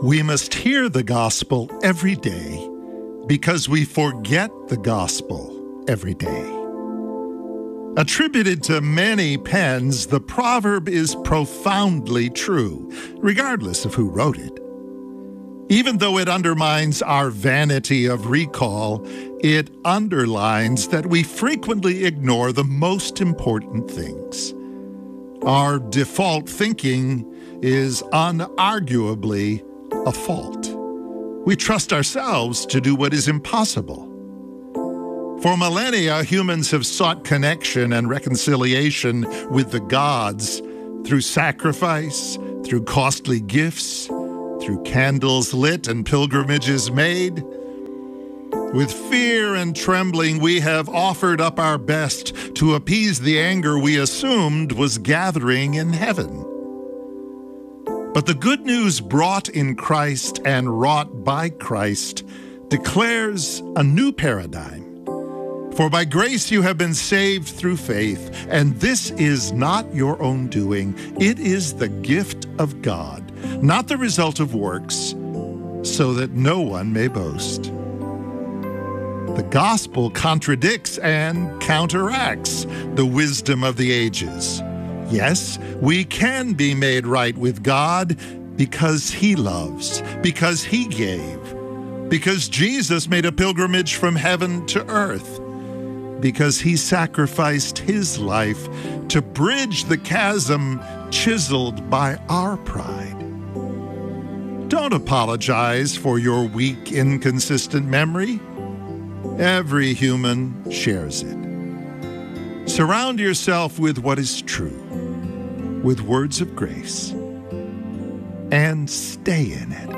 We must hear the gospel every day because we forget the gospel every day. Attributed to many pens, the proverb is profoundly true, regardless of who wrote it. Even though it undermines our vanity of recall, it underlines that we frequently ignore the most important things. Our default thinking is unarguably a fault. We trust ourselves to do what is impossible. For millennia, humans have sought connection and reconciliation with the gods through sacrifice, through costly gifts, through candles lit and pilgrimages made. With fear and trembling, we have offered up our best to appease the anger we assumed was gathering in heaven. But the good news brought in Christ and wrought by Christ declares a new paradigm. For by grace you have been saved through faith, and this is not your own doing. It is the gift of God, not the result of works, so that no one may boast. The gospel contradicts and counteracts the wisdom of the ages. Yes, we can be made right with God because He loves, because He gave, because Jesus made a pilgrimage from heaven to earth, because He sacrificed His life to bridge the chasm chiseled by our pride. Don't apologize for your weak, inconsistent memory. Every human shares it. Surround yourself with what is true, with words of grace, and stay in it.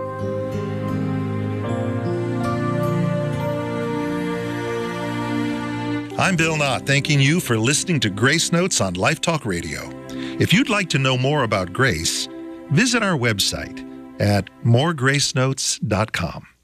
I'm Bill Knott, thanking you for listening to Grace Notes on Life Talk Radio. If you'd like to know more about grace, visit our website at moregracenotes.com.